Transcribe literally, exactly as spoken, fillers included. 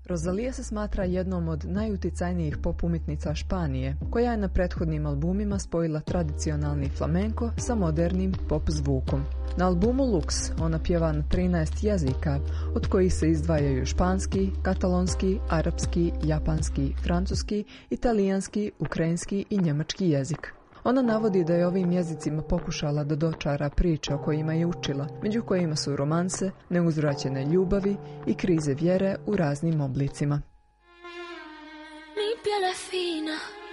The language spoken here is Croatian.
Rosalía se smatra jednom od najuticajnijih pop umjetnica Španije, koja je na prethodnim albumima spojila tradicionalni flamenko sa modernim pop zvukom. Na albumu Lux ona pjeva na trinaest jezika, od kojih se izdvajaju španski, katalonski, arapski, japanski, francuski, italijanski, ukrajinski i njemački jezik. Ona navodi da je ovim jezicima pokušala da dočara priče o kojima je učila, među kojima su romanse, neuzvraćene ljubavi i krize vjere u raznim oblicima. Mi piel es fina.